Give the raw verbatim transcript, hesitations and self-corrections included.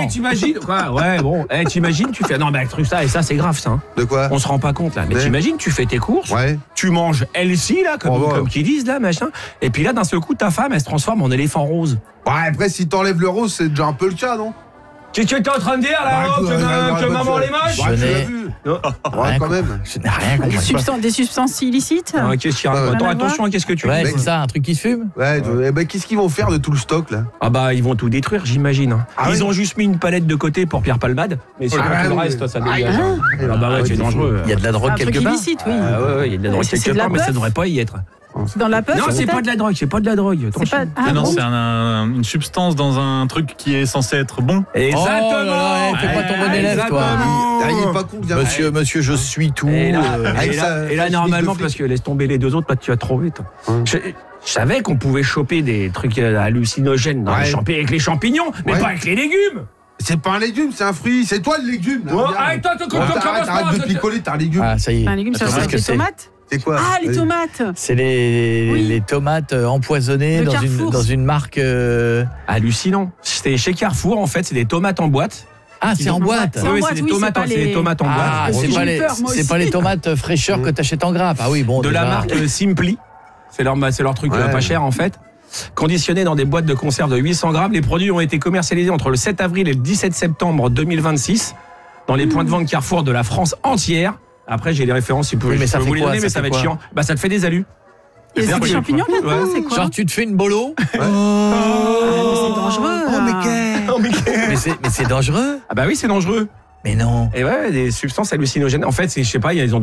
hey, t'imagines quoi? Ouais, bon, hey, t'imagines, tu fais non, mais avec truc ça et ça, c'est grave ça. Hein. De quoi? On se rend pas compte là. Mais, mais... t'imagines, tu fais tes courses, ouais. tu manges healthy là, comme, oh, ouais. comme qu'ils disent là, machin. Et puis là, d'un seul coup, ta femme, elle se transforme en éléphant rose. Ouais, après, si t'enlèves le rose, c'est déjà un peu le cas, non? Qu'est-ce que t'es en train de dire là, bah, oh, que, euh, ma, que maman les moche? Je n'ai vu. Ouais, quand même. Je n'ai rien compris. Des substances, des substances illicites. Ah, qu'est-ce qu'il y a? euh, Attends, attention, qu'est-ce que tu ouais, dis? c'est ça, un truc qui se fume. Ouais, ouais. Bah, qu'est-ce qu'ils vont faire de tout le stock là? Ah bah ils vont tout détruire, j'imagine. Ah, ils oui. ont juste mis une palette de côté pour Pierre Palmade, mais c'est ah, tout le reste, ça dégage. Ah, ah bah ouais, c'est dangereux. Il y a de la drogue quelque part. Illicite, oui. Ah ouais, ouais, il y a de la drogue quelque part, mais ça devrait pas y être. Dans la peur. Non, c'est pas de la drogue, c'est pas de la drogue. C'est pas... ah, non, bon c'est un, un, une substance dans un truc qui est censé être bon. Exactement. Oh là là, fais pas ton bon élève, toi. Il est pas con. Monsieur, monsieur, je suis tout. Et là, euh, et là, et là normalement, parce que laisse tomber les deux autres, pas tu vas trop vite. Hum. Je, je savais qu'on pouvait choper des trucs hallucinogènes dans ouais. les champi- avec les champignons, mais ouais. pas avec les légumes. C'est pas un légume, c'est un fruit. C'est toi le légume. Là, oh, arrête, toi, tu commences pas. Arrête de picoler, t'as un légume. Ah, ça y est. Un légume, ça c'est des tomates. C'est quoi? Ah, les tomates. C'est les, oui. les tomates empoisonnées dans une, dans une marque euh... hallucinant. C'était chez Carrefour, en fait, c'est des tomates en boîte. Ah, c'est en boîte. Oui, c'est des oui, tomates, c'est les... des tomates en boîte. Ah, c'est pas les, c'est pas les tomates fraîcheurs que t'achètes en grappe. Ah oui, bon. De déjà. la marque Simply. C'est leur, c'est leur truc ouais. pas cher en fait. Conditionnés dans des boîtes de conserve de huit cents grammes, les produits ont été commercialisés entre le sept avril et le dix-sept septembre deux mille vingt-six dans les points de vente Carrefour de la France entière. Après, j'ai les références, si vous pouvez, oui, mais ça je peux vous les quoi, donner, mais ça va être chiant. Bah, ça te fait des alus. Et c'est des champignons là-dedans, ouais. c'est quoi? Genre, tu te fais une bolo. Ouais. Oh, ah, mais c'est dangereux. Oh, mais qu'est-ce oh, mais, qu'est mais, c'est, mais c'est dangereux. Ah bah oui, c'est dangereux. Mais non. Et ouais, des substances hallucinogènes. En fait, c'est, je sais pas, ils ont